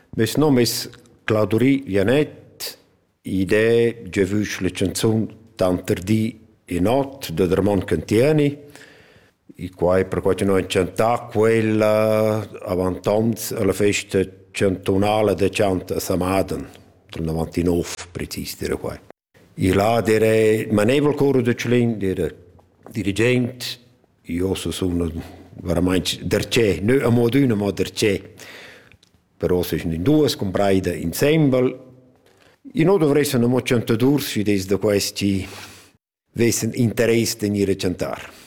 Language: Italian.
Mes nome es Claudori Vianet, idea giavüs la canzun Tantardì e not de Ramon Cantiani, i quai per quai noi cantà quella avantoms alla festa cantonala de chant a Samaden, del 99 precis dire quai. I là era manevel coro de Ciulin, era dirigent, io sono veramente dercè, non a modo una, ma dercè. Però se sono in due, compraida insieme. Io non dovrei essere un mo cantador se des da questi avessero interesse di venire a cantare.